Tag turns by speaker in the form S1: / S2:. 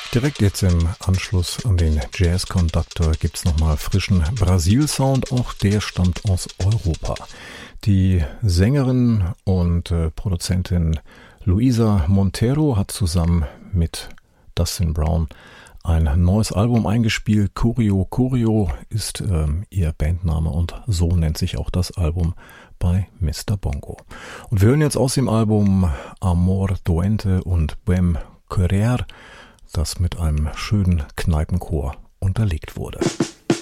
S1: Direkt jetzt im Anschluss an den Jazz Conductor gibt's nochmal frischen Brasil-Sound, auch der stammt aus Europa. Die Sängerin und Produzentin Luisa Monteiro hat zusammen mit Dustin Brown ein neues Album eingespielt. Curio Curio ist ihr Bandname und so nennt sich auch das Album bei Mr. Bongo. Und wir hören jetzt aus dem Album Amor Doente und Bem Querer, das mit einem schönen Kneipenchor unterlegt wurde.